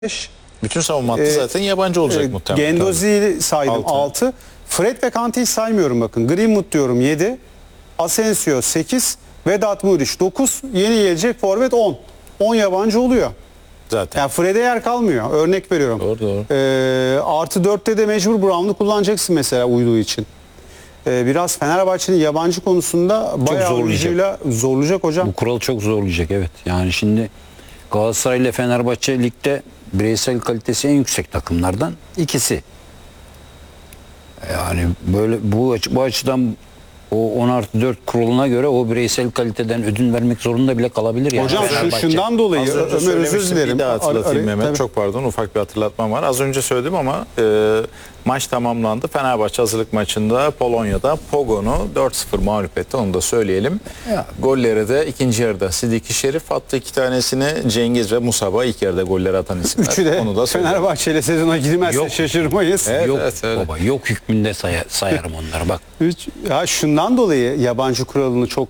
5. Bütün savunma hattı zaten yabancı olacak muhtemelen. Gendozi'yi saydım 6. Fred ve Kante'yi saymıyorum bakın. Greenwood diyorum 7. Asensio 8. Vedat Muriç 9. Yeni gelecek forvet 10. 10 yabancı oluyor. Zaten. Yani Fred'e yer kalmıyor. Örnek veriyorum. Doğru. Artı 4'te de mecbur Brown'u kullanacaksın mesela uyduğu için. Biraz Fenerbahçe'nin yabancı konusunda bayağı oyuncuyla zorlayacak hocam. Bu kural çok zorlayacak, evet. Yani şimdi Galatasaray ile Fenerbahçe ligde bireysel kalitesi en yüksek takımlardan ikisi. Yani böyle bu açıdan o 10+4 kuralına göre o bireysel kaliteden ödün vermek zorunda bile kalabilir. Yani Hocam Fenerbahçe. şundan dolayı Az önce Ömer özür söylemiştim, dilerim. bir daha hatırlatayım Mehmet. Tabii. Çok pardon, ufak bir hatırlatmam var. Az önce söyledim ama maç tamamlandı. Fenerbahçe hazırlık maçında Polonya'da Pogon'u 4-0 mağlup etti. Onu da söyleyelim. Ya. Golleri de ikinci yarıda Sidiki Şerif attı. 2 tanesini Cengiz ve Musaba ilk yarıda golleri atan isimler. Üçü de Onu da söyleyelim. Fenerbahçe ile sezona girmezse Yok. şaşırmayız. Evet, Yok öyle. baba, yok hükmünde sayarım onları bak. Ya şundan dolayı yabancı kuralını çok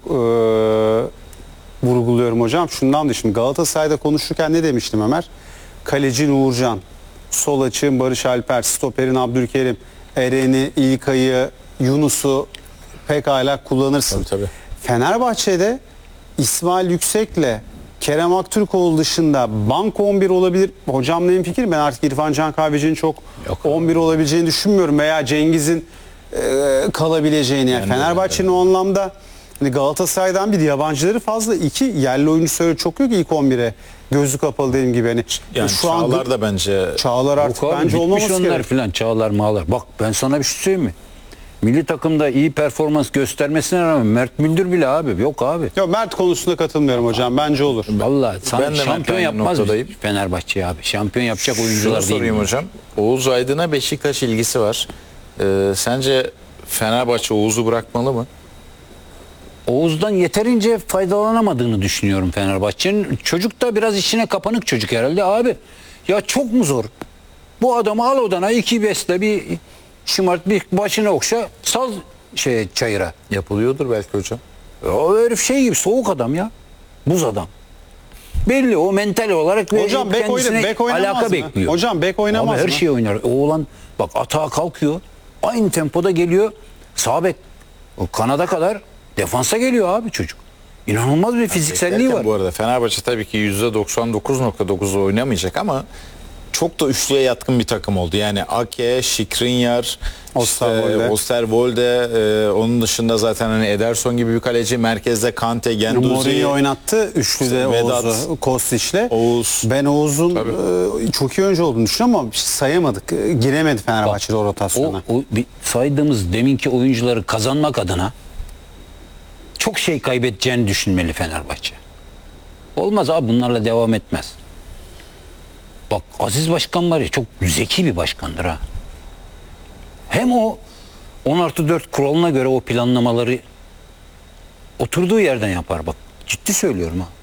vurguluyorum hocam. Şundan da şimdi Galatasaray'da konuşurken ne demiştim Ömer? Kaleci Uğurcan, sol açığın Barış Alper, stoperin Abdülkerim, Eren'i, İlkay'ı, Yunus'u pekala kullanırsın. Tabii. Fenerbahçe'de İsmail Yüksek'le Kerem Aktürkoğlu dışında bank 11 olabilir. Hocamla en fikir, ben artık İrfan Can Kahveci'nin çok Yok. 11 olabileceğini düşünmüyorum veya Cengiz'in kalabileceğini. Yani Fenerbahçe'nin o anlamda hani Galatasaray'dan bir yabancıları fazla, iki yerli oyuncusu öyle çok yok ki ilk 11'e gözü kapalı dediğim gibi. Hani Yani şu an Çağlar da bence Çağlar artık Yok abi, bence bitmiş olmaması onlar gerek. filan, Çağlar Mağlar. Bak ben sana bir şey söyleyeyim mi? Milli takımda iyi performans göstermesine rağmen Mert Müldür bile abi. Yok abi. Yok, Mert konusunda katılmıyorum hocam. Bence olur. Vallahi sana Ben de şampiyon Mert'le aynı yapmaz noktadayım. Fenerbahçe abi. Şampiyon yapacak Şunu oyuncular değil. sorayım hocam. Oğuz Aydın'a Beşiktaş ilgisi var. Sence Fenerbahçe Oğuz'u bırakmalı mı? Oğuz'dan yeterince faydalanamadığını düşünüyorum Fenerbahçe'nin. Çocuk da biraz içine kapanık çocuk herhalde abi. Ya çok mu zor? Bu adamı al odana, 2 besle, bir şımart, bir başına okşa, sal çayıra. Yapılıyordur belki hocam. O herif şey gibi soğuk adam ya. Buz adam. Belli o mental olarak ve Hocam kendisine bek oynamaz alaka mı? bekliyor. Hocam bek oynamaz Abi her mı? şeyi oynar. O oğlan bak atağa kalkıyor. Aynı tempoda geliyor. Sağ bek. O kanada kadar defansa geliyor abi çocuk. İnanılmaz bir fizikselliği Beklerken var. Bu arada Fenerbahçe tabii ki %99.9'u oynamayacak ama çok da üçlüye yatkın bir takım oldu. Yani Ake, Skriniar, Osterwolde. Osterwolde, onun dışında zaten hani Ederson gibi bir kaleci, merkezde Kante, Genduzi. Mourinho oynattı. Üçlüde Vedat, Oğuz'u, Kostic'le. Oğuz. Ben Oğuz'un çok iyi oyuncu olduğunu düşünüyorum ama sayamadık. Giremedi Fenerbahçe'de o rotasyona. O saydığımız deminki oyuncuları kazanmak adına çok şey kaybedeceğini düşünmeli Fenerbahçe. Olmaz abi, bunlarla devam etmez. Bak Aziz Başkan var ya, çok zeki bir başkandır ha. Hem o 10+4 kuralına göre o planlamaları oturduğu yerden yapar bak. Ciddi söylüyorum ha.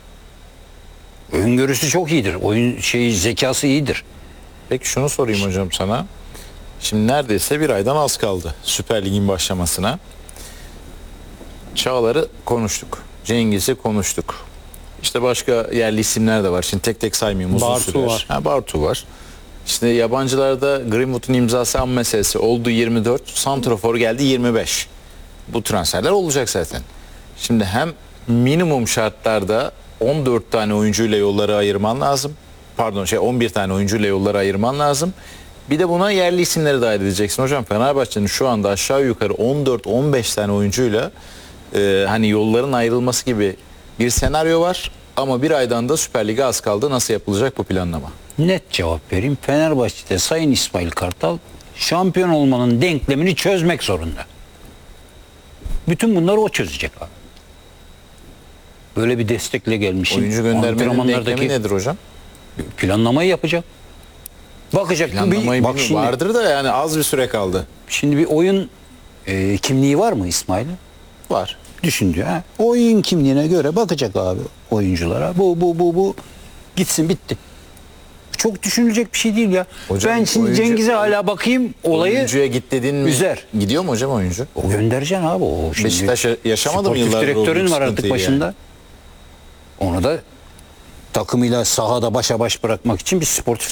Öngörüsü çok iyidir. Oyun zekası iyidir. Peki şunu sorayım hocam sana. Şimdi neredeyse bir aydan az kaldı Süper Lig'in başlamasına. Çağlar'ı konuştuk. Cengiz'i konuştuk. İşte başka yerli isimler de var. Şimdi tek tek saymayayım, uzun Bartu sürer. var. Bartu var. İşte yabancılarda Greenwood'un imzası an meselesi oldu 24. Santrafor geldi 25. Bu transferler olacak zaten. Şimdi hem minimum şartlarda 14 tane oyuncuyla yolları ayırman lazım. 11 tane oyuncuyla yolları ayırman lazım. Bir de buna yerli isimleri dahil edeceksin. Hocam Fenerbahçe'nin şu anda aşağı yukarı 14-15 tane oyuncuyla hani yolların ayrılması gibi bir senaryo var. Ama bir aydan da Süper Lig'e az kaldı. Nasıl yapılacak bu planlama? Net cevap vereyim. Fenerbahçe'de Sayın İsmail Kartal şampiyon olmanın denklemini çözmek zorunda. Bütün bunları o çözecek abi. Böyle bir destekle gelmişim. Oyuncu göndermenin Antrenmanlardaki denklemi nedir hocam? planlamayı yapacak. Bakacak. Planlamayı Bak şimdi, vardır da yani az bir süre kaldı. şimdi bir oyun kimliği var mı İsmail'in? Var. Düşün diyor. Ha? Oyun kimliğine göre bakacak abi oyunculara. Bu gitsin, bitti. Çok düşünülecek bir şey değil ya. Hocam, ben şimdi oyuncu- Cengiz'e hala bakayım, olayı Oyuncuya git dedin mi? üzer. Gidiyor mu hocam oyuncu? O göndereceksin abi. O şimdi Beşiktaş yaşamadı mı sportif yıllardır o direktörün büyük var artık sıkıntıyı başında. yani? Onu da takımıyla sahada başa baş bırakmak için bir sportif